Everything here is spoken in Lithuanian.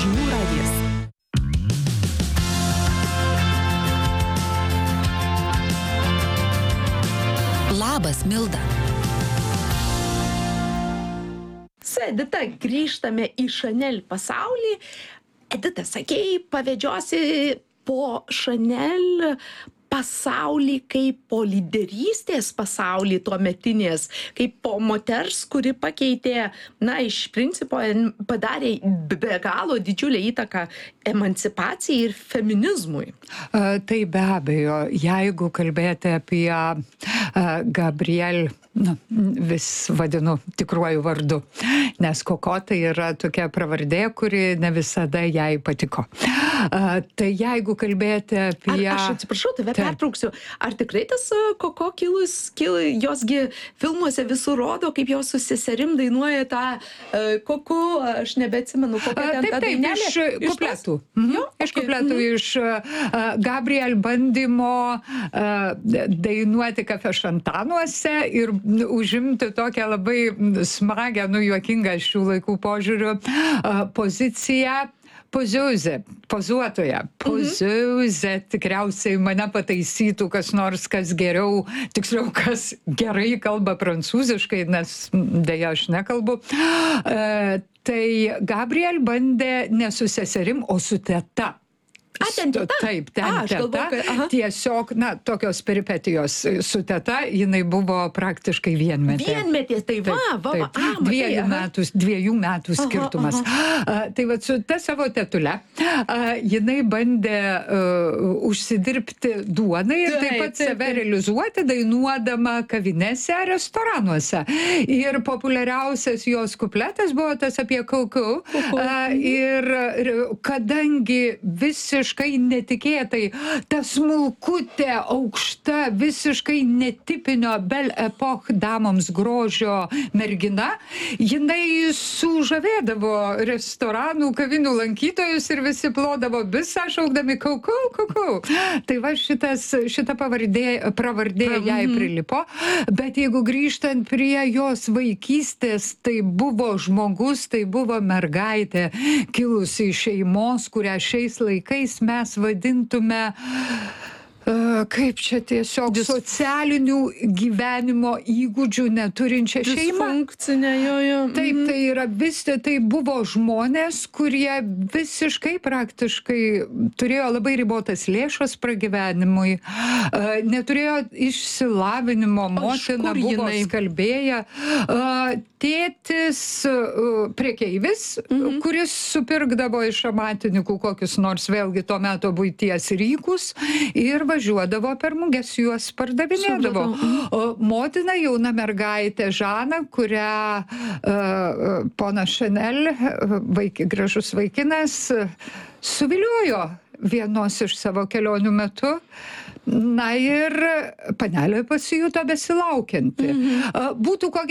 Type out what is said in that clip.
Žinių radijas. Labas, Milda. Su Edita grįžtame į Chanel pasaulį. Edita, sakei, pavedžiosi po Chanel pasaulį kaip po lyderystės pasaulį tuometinės, kaip po moters, kuri pakeitė, iš principo padarė be galo didžiulę įtaką emancipacijai ir feminizmui. Tai be abejo, jeigu kalbėti apie Gabriel, vis vadinu tikruoju vardu, nes Koko tai yra tokia pravardė, kuri ne visada jai patiko. Tai jeigu kalbėti apie... Aš atsiprašau, tave pertrauksiu. Ar tikrai tas Koko josgi filmuose visur rodo, kaip jos su seserim dainuoja tą Koku, aš nebeatsimenu, kokią ten tą dainelę? Iš kupletų. Iš kupletų, iš Gabriel bandymo dainuoti Kafe Šantanuose ir užimti tokią labai smagią, juokingą šių laikų požiūrių poziciją. Pozuotoja. Poziuzė tikriausiai mane pataisytų kas nors, kas geriau, tiksliau, kas gerai kalba prancūziškai, nes deja aš nekalbu. Tai Gabriel bandė ne su seserim, o su teta. Taip, teta. Tiesiog, tokios peripetijos su teta, jinai buvo praktiškai vienmetė. Vienmetė, tai Dviejų metų skirtumas. Tai va, su ta savo tetule, jinai bandė užsidirbti duonai ir taip pat save realizuoti, dainuodama kavinėse, restoranuose. Ir populiariausias jos kupletas buvo tas apie Coco. Ir kadangi visiškai netikėtai, ta smulkutė, aukšta, visiškai netipinio Belle Epoque damoms grožio mergina, jinai sužavėdavo restoranų, kavinių lankytojus ir visi plodavo visą šaukdami Coco. Tai va šita pravardė jai prilipo, bet jeigu grįžtant prie jos vaikystės, tai buvo žmogus, tai buvo mergaitė kilusi iš šeimos, kurią šiais laikais mes vadintume, kaip čia tiesiog socialinių gyvenimo įgūdžių neturinčią šeimą. Disfunkcinė, jo. Taip, tai yra tai buvo žmonės, kurie visiškai praktiškai turėjo labai ribotas lėšas pragyvenimui, neturėjo išsilavinimo, motina buvo skalbėja, tėtis prekeivis, kuris supirkdavo iš amatininkų kokius nors vėlgi to meto buities rykus ir važiuodavo per muges, juos pardavinėdavo. Motina, jauna mergaitė Žana, kurią ponas Chanel, gražus vaikinas, suviliojo vienos iš savo kelionių metu. Ir panelė pasijuto besilaukianti. Būtų ko